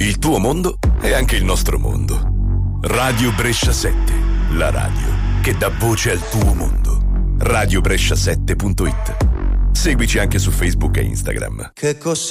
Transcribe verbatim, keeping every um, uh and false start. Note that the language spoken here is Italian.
Il tuo mondo è anche il nostro mondo. Radio Brescia sette, la radio che dà voce al tuo mondo. radio brescia sette punto it. Seguici anche su Facebook e Instagram. Che cos'è